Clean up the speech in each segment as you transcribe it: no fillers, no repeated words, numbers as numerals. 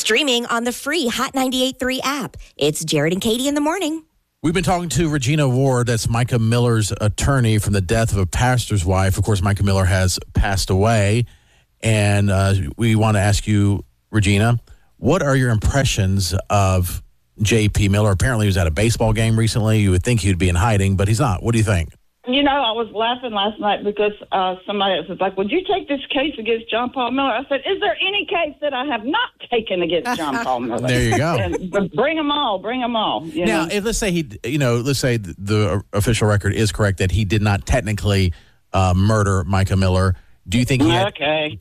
Streaming on the free Hot 98.3 app. It's Jared and Katie in the morning. We've been talking to Regina Ward, that's Micah Miller's attorney, from the death of a pastor's wife. Of course, Micah Miller has passed away. And we want to ask you, Regina, what are your impressions of J.P. Miller? Apparently he was at a baseball game recently. You would think he'd be in hiding, but he's not. What do you think? You know, I was laughing last night because somebody else was like, would you take this case against John Paul Miller? I said, is there any case that I have not taken against John Paul Miller? There you go. But bring them all. Now, if let's say let's say the official record is correct that he did not technically murder Micah Miller. Do you think he had, okay.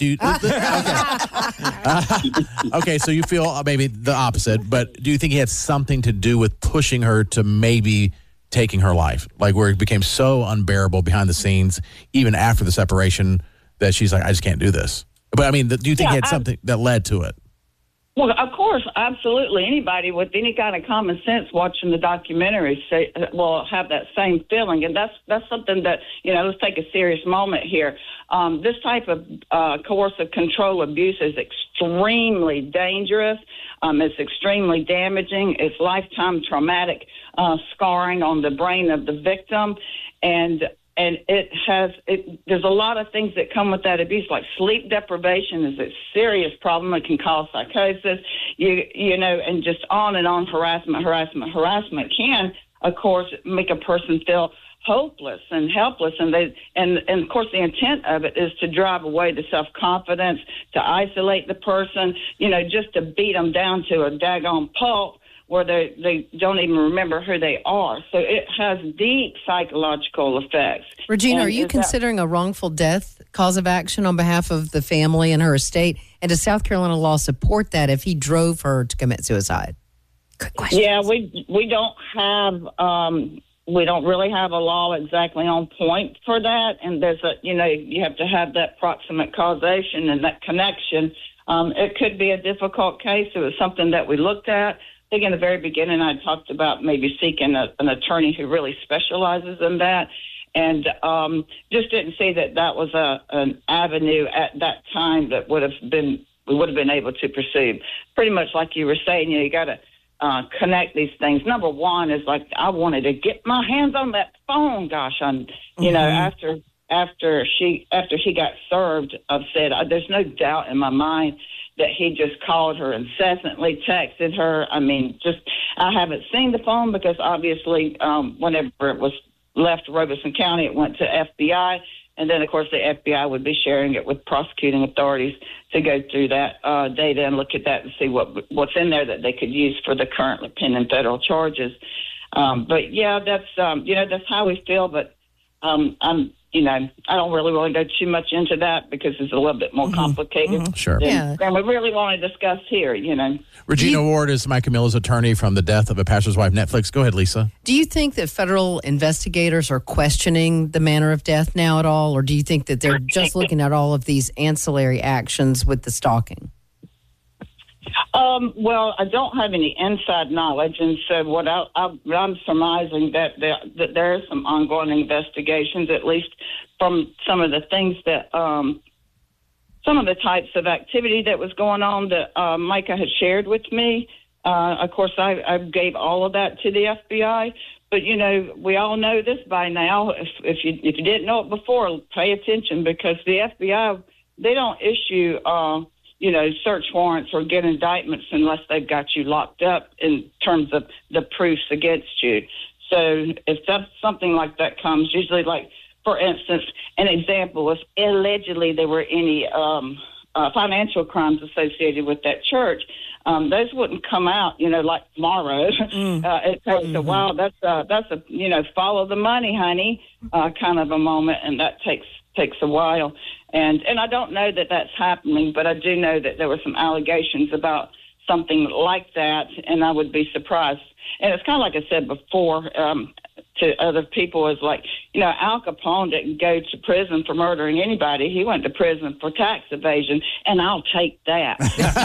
Okay, so you feel maybe the opposite, but do you think he had something to do with pushing her to maybe taking her life, like where it became so unbearable behind the scenes, even after the separation, that she's like, I just can't do this? But I mean, do you think he had something that led to it? Well, of course, absolutely. Anybody with any kind of common sense watching the documentary will have that same feeling, and that's something that, let's take a serious moment here. This type of coercive control abuse is extremely dangerous. It's extremely damaging. It's lifetime traumatic scarring on the brain of the victim, and there's a lot of things that come with that abuse, like sleep deprivation is a serious problem. It can cause psychosis, and just on and on. Harassment can, of course, make a person feel hopeless and helpless, and of course the intent of it is to drive away the self-confidence, to isolate the person, just to beat them down to a daggone pulp where they don't even remember who they are. So it has deep psychological effects. Regina, are you considering a wrongful death cause of action on behalf of the family and her estate? And does South Carolina law support that if he drove her to commit suicide? Good question. Yeah, we don't really have a law exactly on point for that. And there's you have to have that proximate causation and that connection. It could be a difficult case. It was something that we looked at. I think in the very beginning I talked about maybe seeking an attorney who really specializes in that, and just didn't see that was an avenue at that time that we would have been able to pursue. Pretty much like you were saying, you got to connect these things. Number one is like I wanted to get my hands on that phone. Gosh, after she got served, I've said there's no doubt in my mind that he just called her incessantly, texted her. I mean, I haven't seen the phone because obviously whenever it was left Robeson County, it went to FBI. And then, of course, the FBI would be sharing it with prosecuting authorities to go through that data and look at that and see what's in there that they could use for the currently pending federal charges. But, yeah, that's how we feel. But I don't really want to go too much into that because it's a little bit more complicated Sure. than we really want to discuss here, Regina Ward is Micah Miller's attorney from the death of a pastor's wife. Netflix. Go ahead, Lisa. Do you think that federal investigators are questioning the manner of death now at all, or do you think that they're just looking at all of these ancillary actions with the stalking? Well, I don't have any inside knowledge, and so what I'm surmising that there are some ongoing investigations, at least from some of the things that some of the types of activity that was going on that Micah had shared with me. Of course, I gave all of that to the FBI. But, we all know this by now. If you didn't know it before, pay attention, because the FBI, they don't issue search warrants or get indictments unless they've got you locked up in terms of the proofs against you. So if that's something like that comes, usually, like, for instance, an example, if allegedly there were any financial crimes associated with that church, those wouldn't come out, like tomorrow. It takes a while. That's a follow the money, honey, kind of a moment, and that takes a while. And I don't know that that's happening, but I do know that there were some allegations about something like that, and I would be surprised. And it's kind of like I said before to other people, is like, Al Capone didn't go to prison for murdering anybody. He went to prison for tax evasion, and I'll take that.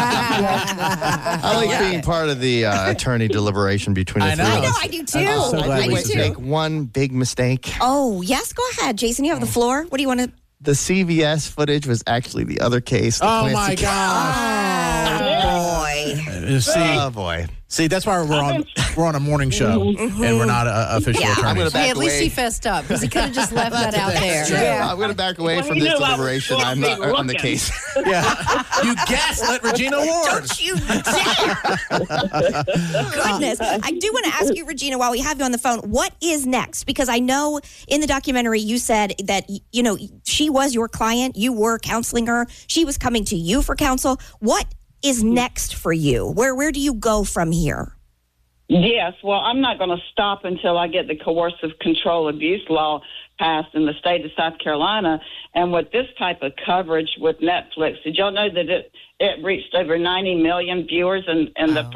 I like being part of the attorney deliberation between the three of us. I know, I do too. So I glad think we make one big mistake. Oh, yes, go ahead, Jason. You have the floor. What do you want to... The CVS footage was actually the other case. Oh, my God. Oh, boy. Oh, boy. See, that's why we're on a morning show, and we're not official Yeah. attorneys. I'm going to back Hey, at least away. he fessed up because he could have just left that out there. Yeah, I'm going to back away from this deliberation. I'm not on the case. Yeah, you gaslit Regina Ward. Don't you dare! Goodness. I do want to ask you, Regina, while we have you on the phone, what is next? Because I know in the documentary you said that, you know, she was your client. You were counseling her. She was coming to you for counsel. What is next for you? Where do you go from here? Yes, well, I'm not going to stop until I get the coercive control abuse law passed in the state of South Carolina. And with this type of coverage with Netflix, did y'all know that it reached over 90 million viewers in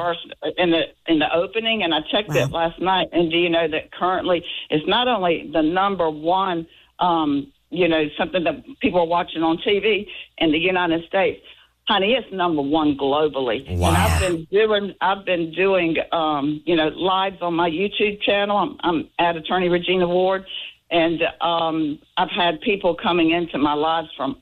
the opening? And I checked it last night. And do you know that currently it's not only the number one, something that people are watching on TV in the United States. Honey, it's number one globally. Wow. And I've been doing lives on my YouTube channel. I'm at Attorney Regina Ward, and I've had people coming into my lives from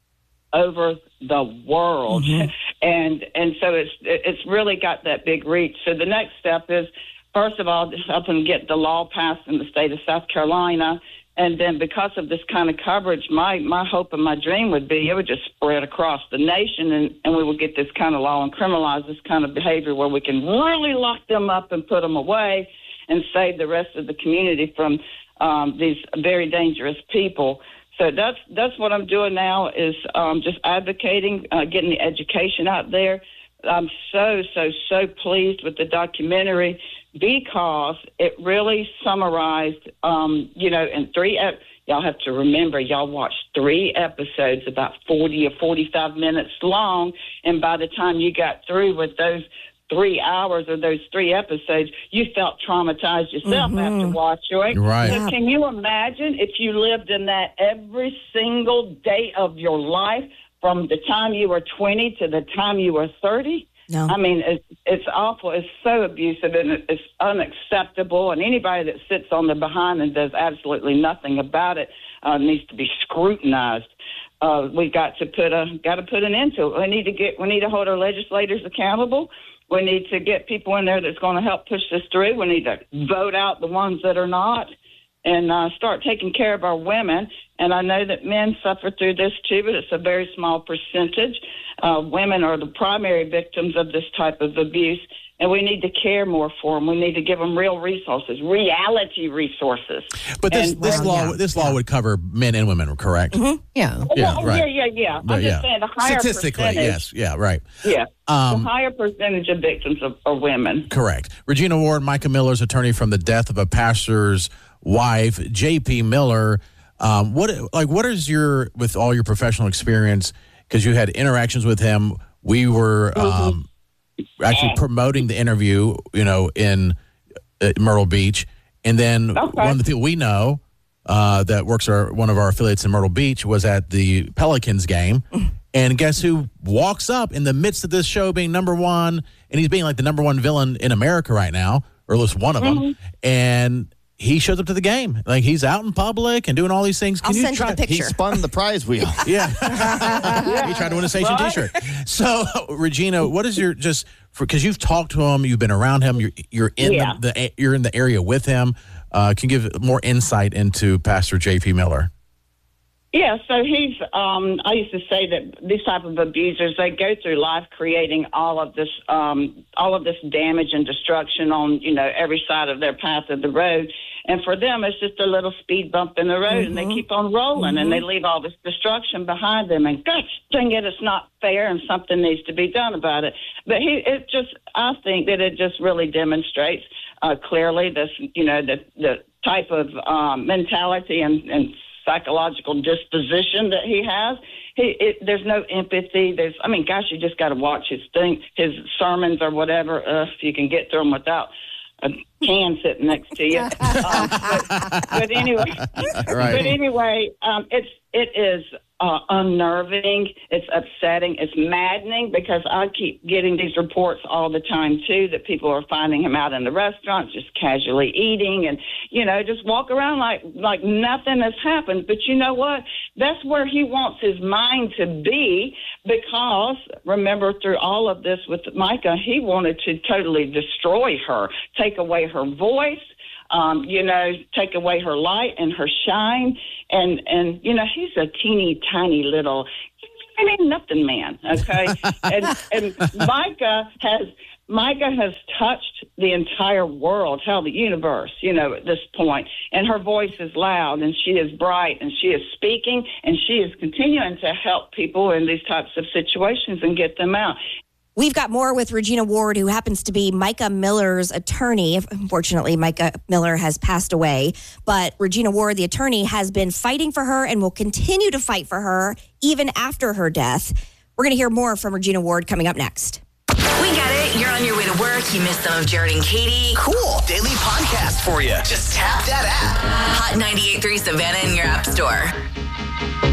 over the world, and so it's really got that big reach. So the next step is, first of all, just help them get the law passed in the state of South Carolina. And then because of this kind of coverage, my hope and my dream would be it would just spread across the nation, and we would get this kind of law and criminalize this kind of behavior where we can really lock them up and put them away and save the rest of the community from these very dangerous people. So that's what I'm doing now is just advocating, getting the education out there. I'm so pleased with the documentary because it really summarized, in y'all have to remember, y'all watched 3 episodes about 40 or 45 minutes long, and by the time you got through with those 3 hours or those 3 episodes, you felt traumatized yourself after watching it. Right. So can you imagine if you lived in that every single day of your life from the time you were 20 to the time you were 30? No. I mean, it's awful. It's so abusive and it's unacceptable. And anybody that sits on the behind and does absolutely nothing about it needs to be scrutinized. We got to put an end to it. We need to hold our legislators accountable. We need to get people in there that's going to help push this through. We need to vote out the ones that are not, and start taking care of our women. And I know that men suffer through this too, but it's a very small percentage. Women are the primary victims of this type of abuse, and we need to care more for them. We need to give them real resources, reality resources. But this law would cover men and women, correct? Yeah. Yeah, right. Yeah. I'm just saying the higher statistically, percentage. yes, yeah, right. Yeah, the higher percentage of victims are women. Correct. Regina Ward, Micah Miller's attorney from the death of a pastor's wife, J.P. Miller. What is your, with all your professional experience, because you had interactions with him, we were actually promoting the interview, in Myrtle Beach, and then one of the people we know that works one of our affiliates in Myrtle Beach was at the Pelicans game, and guess who walks up in the midst of this show being number one, and he's being like the number one villain in America right now, or at least one of them, and he shows up to the game. Like, he's out in public and doing all these things. I'll send you a picture. He spun the prize wheel. Yeah. He tried to win a station T-shirt. So, Regina, what is your, just because you've talked to him, you've been around him, you're in you're in the area with him. Can you give more insight into Pastor J.P. Miller? Yeah, so he's, I used to say that these type of abusers, they go through life creating all of this damage and destruction on, every side of their path of the road. And for them, it's just a little speed bump in the road, and they keep on rolling, and they leave all this destruction behind them. And gosh dang it, it's not fair, and something needs to be done about it. But I think that it just really demonstrates clearly this, the type of mentality and psychological disposition that he has. There's no empathy. You just got to watch his sermons or whatever, if you can get through them without a can sitting next to you. But anyway, it is unnerving. It's upsetting. It's maddening because I keep getting these reports all the time, too, that people are finding him out in the restaurants, just casually eating and, just walk around like nothing has happened. But you know what? That's where he wants his mind to be because, remember, through all of this with Micah, he wanted to totally destroy her, take away her voice, take away her light and her shine. And he's a teeny tiny little, nothing man, okay? and Micah has touched the entire world, hell, the universe, at this point. And her voice is loud and she is bright and she is speaking and she is continuing to help people in these types of situations and get them out. We've got more with Regina Ward, who happens to be Micah Miller's attorney. Unfortunately, Micah Miller has passed away, but Regina Ward, the attorney, has been fighting for her and will continue to fight for her even after her death. We're going to hear more from Regina Ward coming up next. We get it. You're on your way to work. You missed some of Jared and Katie. Cool. Daily podcast for you. Just tap that app. Hot 98.3 Savannah in your app store.